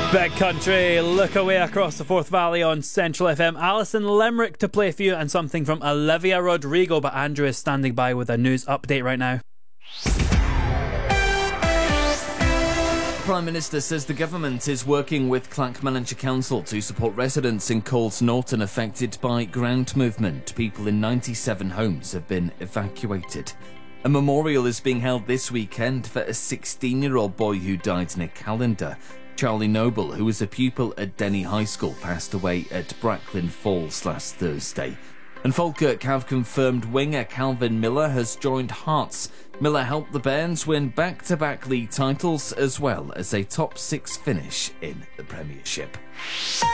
Big Country, look away across the Forth Valley on Central FM. Alison Limerick to play for you, and something from Olivia Rodrigo, but Andrew is standing by with a news update right now. The Prime Minister says the government is working with Clackmannanshire Council to support residents in Coles Norton affected by ground movement. People in 97 homes have been evacuated. A memorial is being held this weekend for a 16-year-old boy who died in a calendar. Charlie Noble, who was a pupil at Denny High School, passed away at Bracklin Falls last Thursday. And Falkirk have confirmed winger Calvin Miller has joined Hearts. Miller helped the Bairns win back-to-back league titles as well as a top 6 finish in the Premiership.